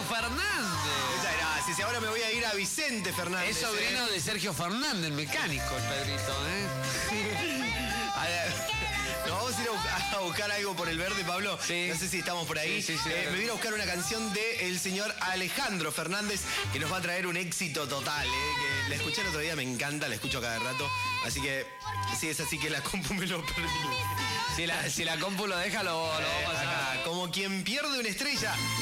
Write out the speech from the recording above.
Fernández. Muchas gracias. Y ahora me voy a ir a Vicente Fernández. Es sobrino de Sergio Fernández, el mecánico, el Pedrito, A ver, nos vamos a ir a buscar algo por el verde, Pablo. Sí. No sé si estamos por ahí. Sí, Me voy a ir a buscar una canción del señor Alejandro Fernández que nos va a traer un éxito total. Que la escuché el otro día, me encanta, la escucho cada rato. Así que, sí, es así que la compu me lo permite. Si la compu lo deja, lo vamos a sacar. Como quien pierde una estrella.